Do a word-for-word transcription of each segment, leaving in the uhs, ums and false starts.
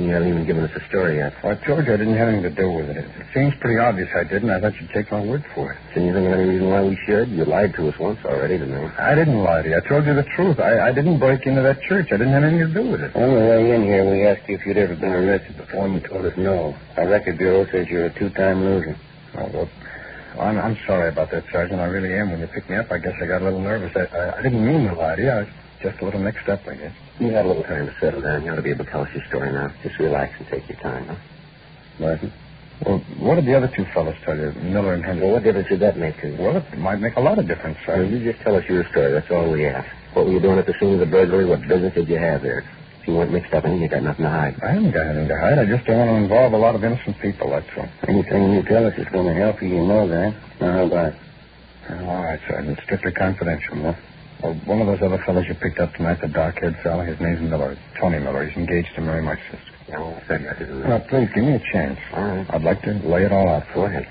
you haven't even given us a story yet. Well, I told you I didn't have anything to do with it. It seems pretty obvious I did, and I thought you'd take my word for it. Can you think of any reason why we should? You lied to us once already, didn't you? I didn't lie to you. I told you the truth. I, I didn't break into that church. I didn't have anything to do with it. On the way in here, we asked you if you'd ever been arrested before, and you told us no. Our record bureau says you're a two-time loser. Oh, well, I'm, I'm sorry about that, Sergeant. I really am. When you picked me up, I guess I got a little nervous. I, I, I didn't mean to lie to you. I was just a little mixed up, I guess. You had a little time to settle down. You ought to be able to tell us your story now. Just relax and take your time, huh? Martin? Well, what did the other two fellows tell you, Miller and Henderson? Well, what difference did that make to you? Well, it might make a lot of difference, Well, Sergeant. you just tell us your story. That's all we ask. What were you doing at the scene of the burglary? What business did you have there? If you weren't mixed up in it, you got nothing to hide. I haven't got anything to hide. I just don't want to involve a lot of innocent people, that's all. Anything you tell us is going to help you. You know that. Now, how about it? All right, Sergeant. Strictly confidential, no? Well, one of those other fellows you picked up tonight, the dark-haired fella, his name's Miller. Tony Miller. He's engaged to marry my sister. Yeah, well, I said that, isn't it? Now, please, give me a chance. All right. I'd like to lay it all out. Go ahead.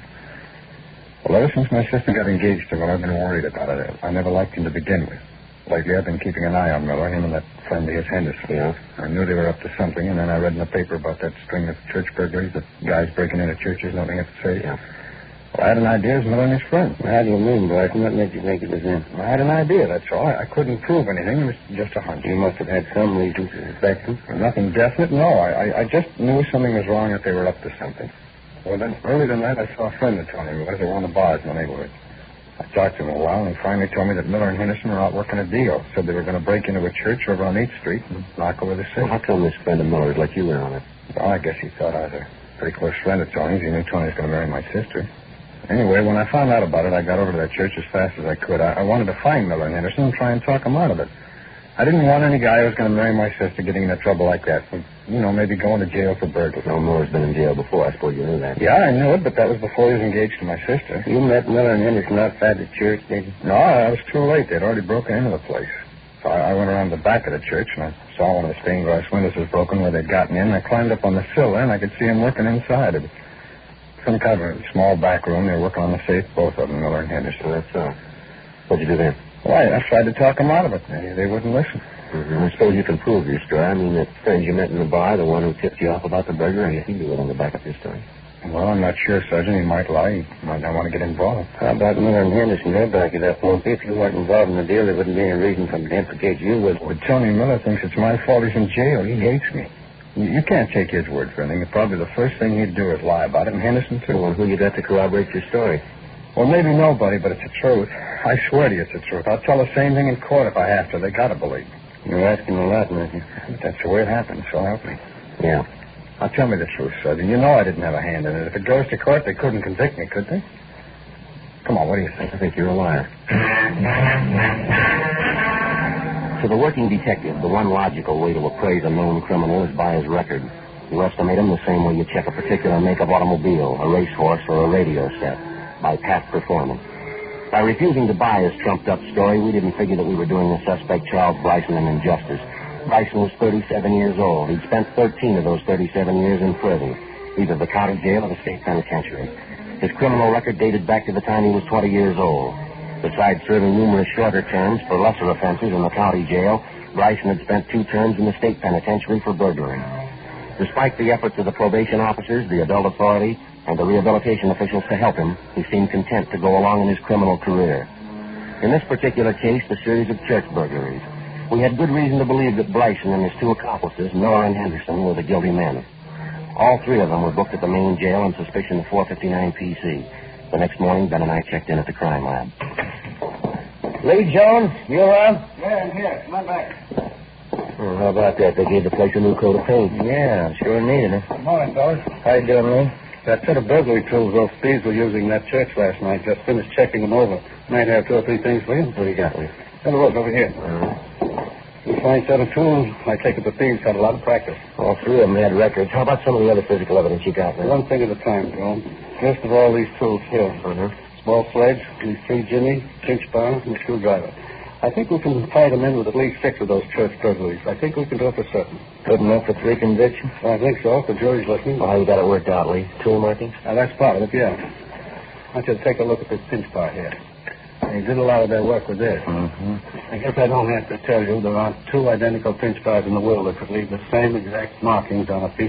Well, ever since my sister got engaged to Miller, I've been worried about it. I never liked him to begin with. Lately, I've been keeping an eye on Miller, him and that friend of his, Henderson. Yeah? I knew they were up to something, and then I read in the paper about that string of church burglaries, the guys breaking into churches, nothing to say. Yeah. Well, I had an idea it was Miller and his friend. Well, how do you mean, Barton? What made you think it was him? I had an idea, that's all. I, I couldn't prove anything. It was just a hunch. You must have had some reason to suspect him. Nothing definite, no. I, I, I just knew something was wrong, that they were up to something. Well, then, early tonight, I saw a friend of Tony Miller. They were on the bars in the neighborhood. I talked to him a while, and he finally told me that Miller and Henderson were out working a deal. Said they were going to break into a church over on eighth Street and knock over the safe. Well, how come this friend of Miller's let you in on it? Well, I guess he thought I was a pretty close friend of Tony's. He knew Tony was going to marry my sister. Anyway, when I found out about it, I got over to that church as fast as I could. I, I wanted to find Miller and Henderson and try and talk them out of it. I didn't want any guy who was going to marry my sister getting into trouble like that. You know, maybe going to jail for burglary. No, Miller's been in jail before. I suppose you knew that. Yeah, I knew it, but that was before he was engaged to my sister. You met Miller and Henderson outside the church, did you? No, I was too late. They'd already broken into the place. So I, I went around the back of the church, and I saw one of the stained glass windows was broken where they'd gotten in. I climbed up on the sill there, and I could see him working inside. It was some kind of a small back room. They were working on the safe, both of them, Miller and Henderson. So that's so. What'd you do then? Well, I, I tried to talk them out of it. They, they wouldn't listen. Mm-hmm. I suppose you can prove your story. I mean, that friend you met in the bar, the one who tipped you off about the burger, I guess he'd be willing to back up your story. Well, I'm not sure, Sergeant. He might lie. He might not want to get involved. How about Miller and Henderson? They'll back it up. Well, if you weren't involved in the deal, there wouldn't be any reason for them to implicate you with it. But Tony Miller thinks it's my fault he's in jail. He hates me. You, you can't take his word for anything. Probably the first thing he'd do is lie about it, and Henderson, too. Well, who you got to corroborate your story? Well, maybe nobody, but it's the truth. I swear to you it's the truth. I'll tell the same thing in court if I have to. They gotta believe me. You're asking a lot, Matthew. But that's the way it happened, so help me. Yeah. Now, tell me the truth, Sergeant. You know I didn't have a hand in it. If it goes to court, they couldn't convict me, could they? Come on, what do you think? I think you're a liar. To the working detective, the one logical way to appraise a known criminal is by his record. You estimate him the same way you check a particular make-up automobile, a racehorse, or a radio set, by past performance. By refusing to buy his trumped-up story, we didn't figure that we were doing the suspect Charles Bryson an injustice. Bryson was thirty-seven years old. He'd spent thirteen of those thirty-seven years in prison, either the county jail or the state penitentiary. His criminal record dated back to the time he was twenty years old. Besides serving numerous shorter terms for lesser offenses in the county jail, Bryson had spent two terms in the state penitentiary for burglary. Despite the efforts of the probation officers, the adult authority, and the rehabilitation officials to help him, he seemed content to go along in his criminal career. In this particular case, the series of church burglaries, we had good reason to believe that Bryson and his two accomplices, Miller and Henderson, were the guilty men. All three of them were booked at the main jail on suspicion of four fifty-nine P C. The next morning, Ben and I checked in at the crime lab. Lee Jones, you around? Yeah, I'm here. Come on back. Well, how about that? They gave the place a new coat of paint. Yeah, sure needed it. Good morning, fellas. How you doing, Lee? That set of burglary tools those thieves were using in that church last night. Just finished checking them over. Might have two or three things for you. What do you got, Lee? Have a look over here. Uh-huh. A fine set of tools. I take it the thieves had a lot of practice. All three of them had records. How about some of the other physical evidence you got, man? One thing at a time, Joe. First of all, these tools here. Uh-huh. Small sledge, these three jimmy, pinch bar, and a screwdriver. I think we can tie them in with at least six of those church burglaries. I think we can do it for certain. Good enough for three convictions? I think so, if the jury's listening. Well, how you got it worked out, Lee? Tool markings? Now, that's part of it, yeah. I want you to take a look at this pinch bar here. They did a lot of their work with this. Mm-hmm. I guess I don't have to tell you there aren't two identical pinch bars in the world that could leave the same exact markings on a piece